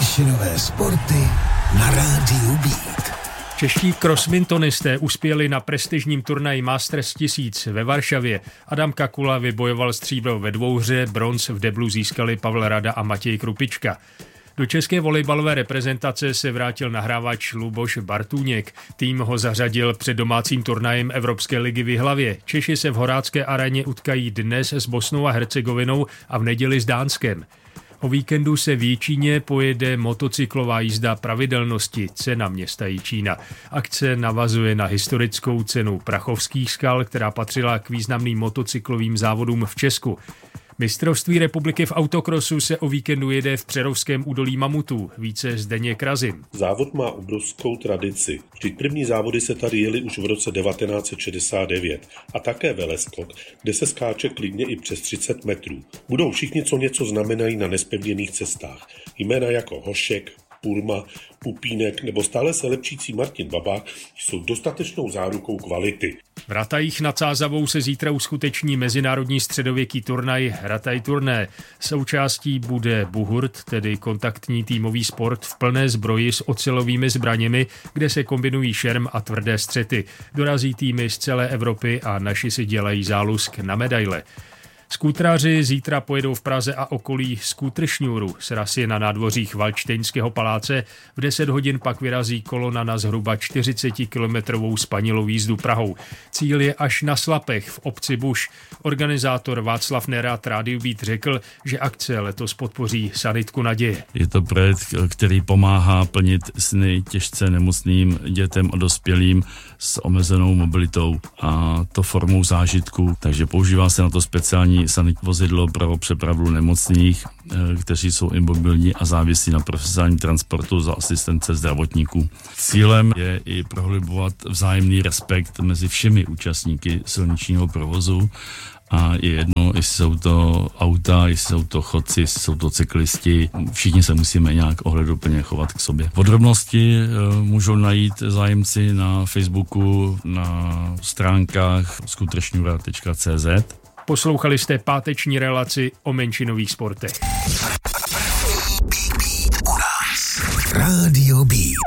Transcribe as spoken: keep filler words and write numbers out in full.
Menšinové sporty na rádiu Beat. Čeští crossmintonisté uspěli na prestižním turnaji Masters tisíc ve Varšavě. Adam Kakula vybojoval stříbro ve dvouhře, bronz v deblu získali Pavel Rada a Matěj Krupička. Do české volejbalové reprezentace se vrátil nahrávač Luboš Bartůněk. Tým ho zařadil před domácím turnajem Evropské ligy v Jihlavě. Češi se v Horácké aréně utkají dnes s Bosnou a Hercegovinou a v neděli s Dánskem. O víkendu se v Jičíně pojede motocyklová jízda pravidelnosti Cena města Jičína. Akce navazuje na historickou cenu Prachovských skal, která patřila k významným motocyklovým závodům v Česku. Mistrovství republiky v autokrosu se o víkendu jede v Přerovském údolí Mamutů. Více Zdeněk Razin. Závod má obrovskou tradici. Vždyť první závody se tady jeli už v roce devatenáct set šedesát devět a také veleskok, kde se skáče klidně i přes třicet metrů. Budou všichni, co něco znamenají na nespevněných cestách. Jména jako Hošek, Purma, Pupínek nebo stále se lepšící Martin Babák jsou dostatečnou zárukou kvality. V Ratajích nad Sázavou se zítra uskuteční mezinárodní středověký turnaj Rataj turné. Součástí bude buhurt, tedy kontaktní týmový sport v plné zbroji s ocelovými zbraněmi, kde se kombinují šerm a tvrdé střety. Dorazí týmy z celé Evropy a naši si dělají zálusk na medaile. Skútráři zítra pojedou v Praze a okolí skútršňůru. Sraz je na nádvořích Valdštejnského paláce. V deset hodin pak vyrazí kolona na zhruba čtyřicetikilometrovou spanilou jízdu Prahou. Cíl je až na Slapech v obci Buš. Organizátor Václav Nerad Rádiu Beat řekl, že akce letos podpoří Sanitku naděje. Je to projekt, který pomáhá plnit sny těžce nemocným dětem a dospělým s omezenou mobilitou a to formou zážitku. Takže používá se na to speciální sanitní vozidlo pro přepravu nemocných, kteří jsou imobilní a závisí na profesionální transportu za asistence zdravotníků. Cílem je i prohlubovat vzájemný respekt mezi všemi účastníky silničního provozu a je jedno, jestli jsou to auta, jestli jsou to chodci, jestli jsou to cyklisti. Všichni se musíme nějak ohleduplně chovat k sobě. Podrobnosti můžou najít zájemci na Facebooku, na stránkách skútršňura tečka cé zet. Poslouchali jste páteční relaci o menšinových sportech. Radio Beat.